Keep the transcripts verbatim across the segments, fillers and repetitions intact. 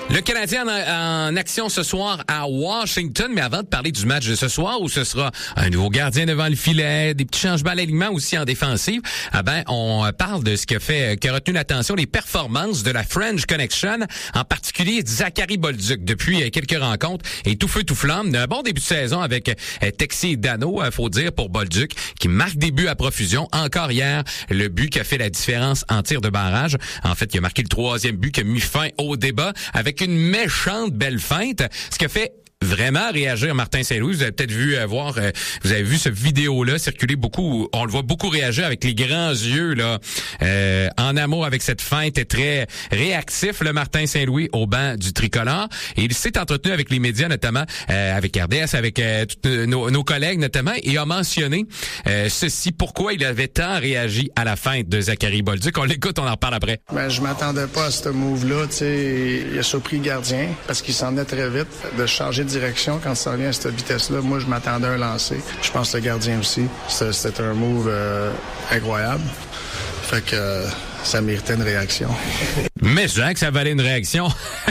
Le Canadien en, en action ce soir à Washington, mais avant de parler du match de ce soir où ce sera un nouveau gardien devant le filet, des petits changements à l'alignement aussi en défensive, ah ben on parle de ce qui a fait, qui a retenu l'attention, les performances de la French Connection, en particulier Zachary Bolduc depuis quelques rencontres et tout feu tout flamme. Un bon début de saison avec Texier et Dano, faut dire, pour Bolduc, qui marque des buts à profusion. Encore hier, le but qui a fait la différence en tir de barrage. En fait, il a marqué le troisième but qui a mis fin au débat avec une méchante belle feinte, ce qui a fait vraiment réagir Martin Saint-Louis. Vous avez peut-être vu euh, voir, euh, vous avez vu ce vidéo-là circuler beaucoup. On le voit beaucoup réagir avec les grands yeux là, euh, en amour avec cette feinte. Est très réactif, le Martin Saint-Louis au banc du tricolore. Et il s'est entretenu avec les médias, notamment euh, avec R D S, avec euh, tous nos, nos collègues notamment, et a mentionné euh, ceci, pourquoi il avait tant réagi à la feinte de Zachary Bolduc. On l'écoute, on en reparle après. Ben, je m'attendais pas à ce move-là. Tu sais, il a surpris le gardien parce qu'il s'en venait très vite de changer de direction quand ça vient à cette vitesse-là. Moi, je m'attendais à un lancer. Je pense que le gardien aussi. C'était, c'était un move euh, incroyable. Fait que euh, ça méritait une réaction. Mais je dirais que ça valait une réaction.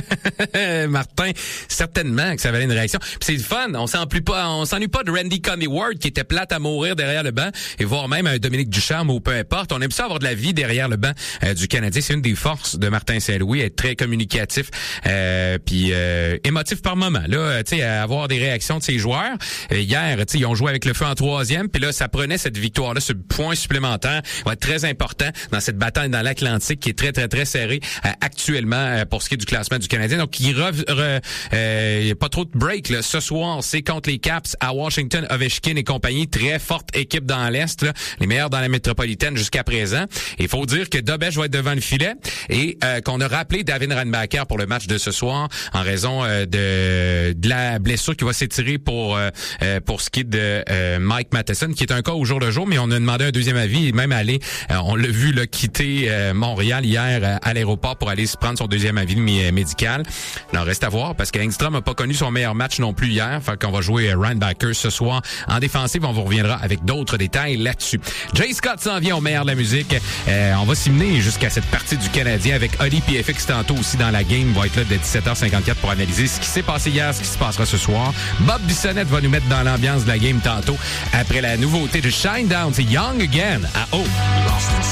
Martin, certainement que ça valait une réaction. Puis c'est le fun. On s'ennuie pas, on s'ennuie pas de Randy Coney-Ward qui était plate à mourir derrière le banc, et voire même un Dominique Ducharme ou peu importe. On aime ça avoir de la vie derrière le banc euh, du Canadien. C'est une des forces de Martin Saint-Louis, être très communicatif, euh, puis euh, émotif par moment. Là, tu sais, avoir des réactions de ses joueurs. Euh, hier, tu sais, ils ont joué avec le feu en troisième, puis là, ça prenait cette victoire-là, ce point supplémentaire, va être très important dans cette bataille dans l'Atlantique qui est très, très, très serrée euh, actuellement euh, pour ce qui est du classement du Canadien. Donc, il re, re, euh, y a pas trop de break. Là. Ce soir, c'est contre les Caps à Washington, Ovechkin et compagnie. Très forte équipe dans l'Est, là, les meilleurs dans la métropolitaine jusqu'à présent. Il faut dire que Dobech va être devant le filet et euh, qu'on a rappelé David Reinbacher pour le match de ce soir en raison euh, de, de la blessure qui va s'étirer pour euh, euh, pour ce qui est de euh, Mike Matheson, qui est un cas au jour le jour, mais on a demandé un deuxième avis et même aller, euh, on l'a vu là, quitter euh, Montréal hier euh, à l'aéroport pour aller se prendre son deuxième avis médical. Alors, reste à voir parce qu'Engstrom n'a pas connu son meilleur match non plus hier. Fait qu'on va jouer Reinbacher ce soir en défensive. On vous reviendra avec d'autres détails là-dessus. Jay Scott s'en vient au meilleur de la musique. Euh, on va s'y mener jusqu'à cette partie du Canadien avec Oli P F X tantôt aussi dans la game. Il va être là dès dix-sept heures cinquante-quatre pour analyser ce qui s'est passé hier, ce qui se passera ce soir. Bob Bissonnette va nous mettre dans l'ambiance de la game tantôt après la nouveauté de Shinedown. C'est Young Again à O.